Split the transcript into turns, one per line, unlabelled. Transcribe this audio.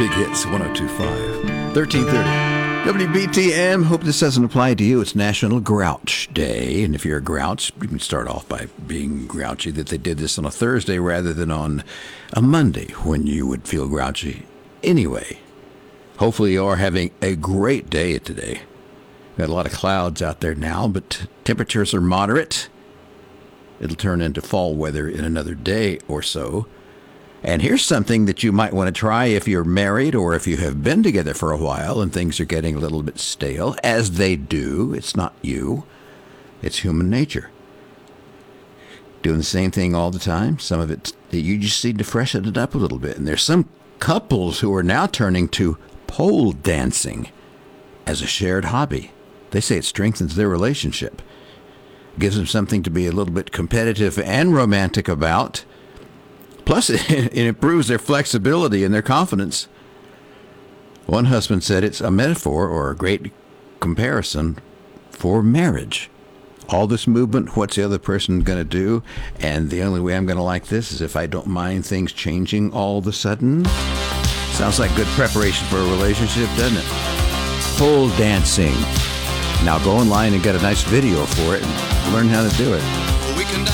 Big Hits 102.5, 1330. WBTM. Hope this doesn't apply to you. It's National Grouch Day. And if you're a grouch, you can start off by being grouchy that they did this on a Thursday rather than on a Monday when you would feel grouchy anyway. Hopefully you are having a great day today. Got a lot of clouds out there now, but temperatures are moderate. It'll turn into fall weather in another day or so. And here's something that you might want to try if you're married or if you have been together for a while and things are getting a little bit stale, as they do. It's not you. It's human nature. Doing the same thing all the time. Some of it, you just need to freshen it up a little bit. And there's some couples who are now turning to pole dancing as a shared hobby. They say it strengthens their relationship. Gives them something to be a little bit competitive and romantic about. Plus, it improves their flexibility and their confidence. One husband said it's a metaphor or a great comparison for marriage. All this movement, what's the other person going to do? And the only way I'm going to like this is if I don't mind things changing all of a sudden. Sounds like good preparation for a relationship, doesn't it? Pole dancing. Now go online and get a nice video for it and learn how to do it.